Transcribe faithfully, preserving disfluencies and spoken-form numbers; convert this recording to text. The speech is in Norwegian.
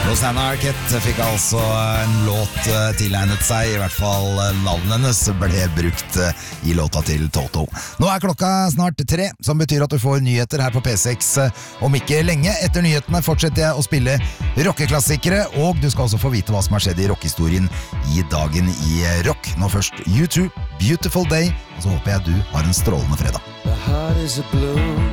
Rosanna Arquette fikk altså en låt tilegnet seg, i hvert fall navnet hennes ble brukt i låta til Toto. Nå er klokka snart tre, som betyr at du får nyheter her på P seks om ikke lenge. Etter nyhetene fortsetter jeg å spille rockeklassikere, og du skal også få vite hva som har skjedd i rockhistorien i dagen i rock. Nå først U two, Beautiful Day, og så håper jeg du har en strålende fredag. The heart is a blue